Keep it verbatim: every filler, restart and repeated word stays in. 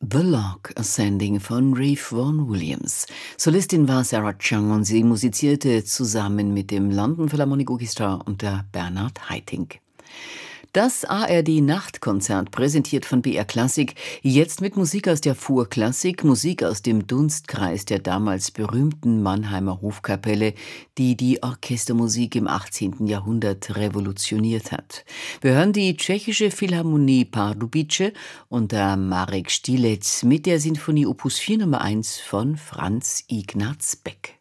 The Log Ascending von Ralph Vaughan Williams. Solistin war Sarah Chung und sie musizierte zusammen mit dem London Philharmonic Orchestra unter Bernard Haitink. Das A R D-Nachtkonzert präsentiert von B R Klassik, jetzt mit Musik aus der Vorklassik, Musik aus dem Dunstkreis der damals berühmten Mannheimer Hofkapelle, die die Orchestermusik im achtzehnten Jahrhundert revolutioniert hat. Wir hören die tschechische Philharmonie Pardubice unter Marek Stilec mit der Sinfonie Opus vier Nummer eins von Franz Ignaz Beck.